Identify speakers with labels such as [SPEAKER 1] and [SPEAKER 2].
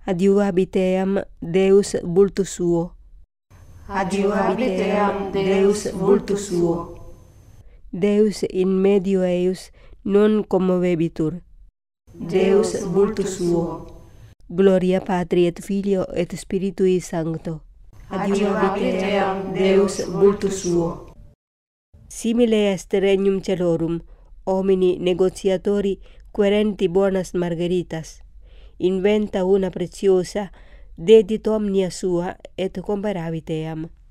[SPEAKER 1] Adiuvabit eam Deus vultus suo.
[SPEAKER 2] Adiuvabit eam Deus vultus suo.
[SPEAKER 1] Deus in medio eius non commovebitur.
[SPEAKER 2] Deus vultus suo.
[SPEAKER 1] Gloria Patri et Filio et Spiritui Sancto.
[SPEAKER 2] Adiuvabit eam Deus vultus suo.
[SPEAKER 1] Simile est regnum celorum, homini negotiatori querenti bonas margaritas. Inventa una preciosa, dedit omnia sua et comparabit eam.